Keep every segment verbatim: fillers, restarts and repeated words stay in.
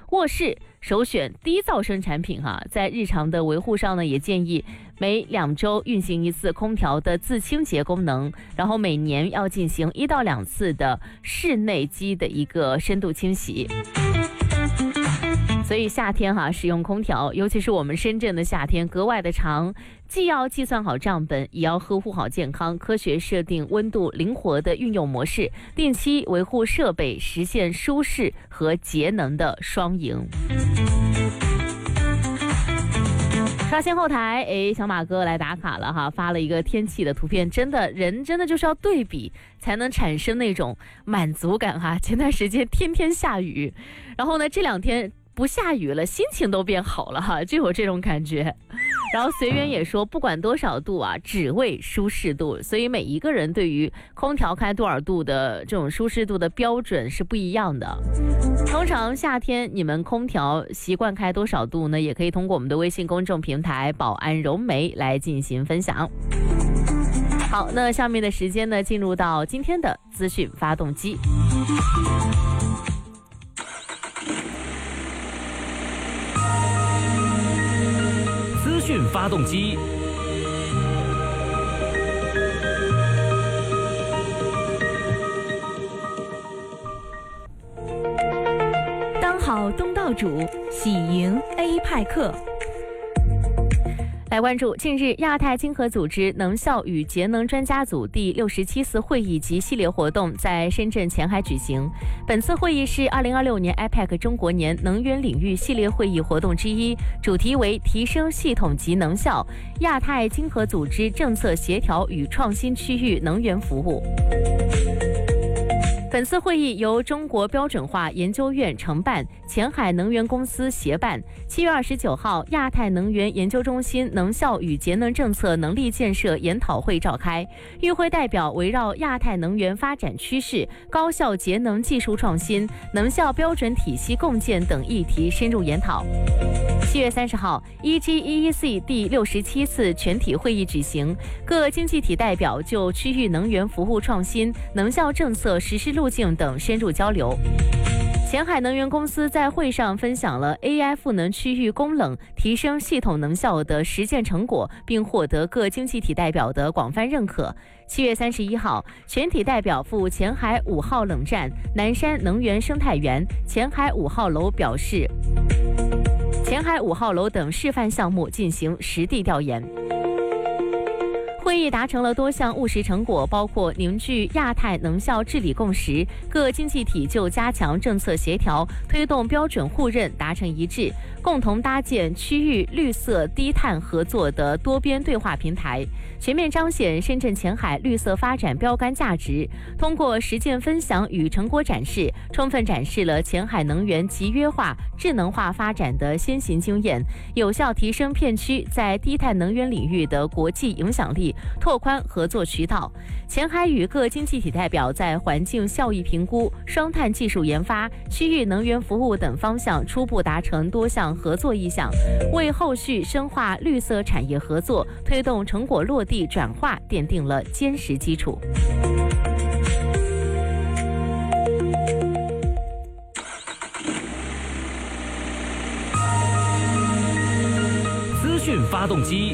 卧室首选低噪声产品哈，在日常的维护上呢，也建议每两周运行一次空调的自清洁功能，然后每年要进行一到两次的室内机的一个深度清洗。所以夏天哈，使用空调，尤其是我们深圳的夏天格外的长，既要计算好账本，也要呵护好健康，科学设定温度，灵活的运用模式，定期维护设备，实现舒适和节能的双赢。刷新后台，哎，小马哥来打卡了哈，发了一个天气的图片，真的人真的就是要对比才能产生那种满足感哈。前段时间天天下雨，然后呢这两天不下雨了，心情都变好了哈，就有这种感觉。然后随缘也说，不管多少度啊，只为舒适度。所以每一个人对于空调开多少度的这种舒适度的标准是不一样的。通常夏天你们空调习惯开多少度呢？也可以通过我们的微信公众平台保安融媒来进行分享。好，那下面的时间呢，进入到今天的资讯发动机。 资讯发动机， 当好东道主，喜迎 A 派克。 来关注近日亚太经合组织能效与节能专家组第六十七次会议及系列活动在深圳前海举行。本次会议是二零二六年 A P E C 中国年能源领域系列会议活动之一，主题为提升系统及能效，亚太经合组织政策协调与创新区域能源服务。本次会议由中国标准化研究院承办，前海能源公司协办。七月二十九号，亚太能源研究中心能效与节能政策能力建设研讨会召开，与会代表围绕亚太能源发展趋势、高效节能技术创新、能效标准体系共建等议题深入研讨。七月三十号 ，E G E E C 第六十七次全体会议举行，各经济体代表就区域能源服务创新、能效政策实施路径等深入交流。前海能源公司在会上分享了 A I 赋能区域供冷、提升系统能效的实践成果，并获得各经济体代表的广泛认可。七月三十一号，全体代表赴前海五号冷站、南山能源生态园、前海五号楼表示，前海五号楼等示范项目进行实地调研。会议达成了多项务实成果，包括凝聚亚太能效治理共识，各经济体就加强政策协调、推动标准互认达成一致，共同搭建区域绿色低碳合作的多边对话平台，全面彰显深圳前海绿色发展标杆价值。通过实践分享与成果展示，充分展示了前海能源集约化、智能化发展的先行经验，有效提升片区在低碳能源领域的国际影响力，拓宽合作渠道。前海与各经济体代表在环境效益评估、双碳技术研发、区域能源服务等方向初步达成多项合作意向，为后续深化绿色产业合作、推动成果落地转化奠定了坚实基础。 资讯发动机。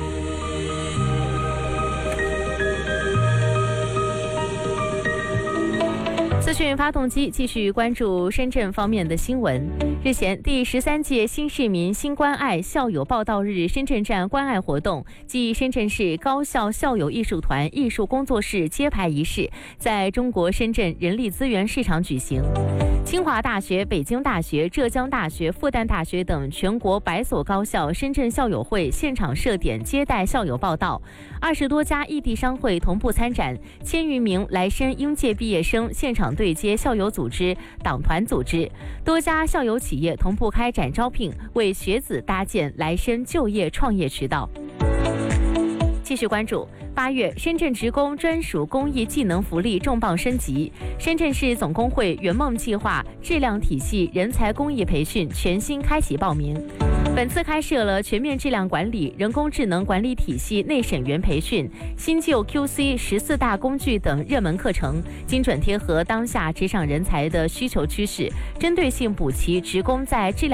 资讯发动机继续关注深圳方面的新闻。日前，第十三届新市民新关爱校友报道日深圳站关爱活动暨深圳市高校校友艺术团艺术工作室揭牌仪式在中国深圳人力资源市场举行。清华大学、北京大学、浙江大学、复旦大学等全国百所高校深圳校友会现场设点接待校友报到，二十多家异地商会同步参展，千余名来深应届毕业生现场对接校友组织、党团组织，多家校友企业同步开展招聘，为学子搭建来深就业创业渠道。继续关注八月深圳职工专属公益技能福利重磅升级，深圳市总工会圆梦计划质量体系人才公益培训全新开启报名。本次开设了全面质量管理、人工智能管理体系内审员培训、新旧 Q C 十四大工具等热门课程，精准贴合当下职场人才的需求趋势，针对性补齐职工在质量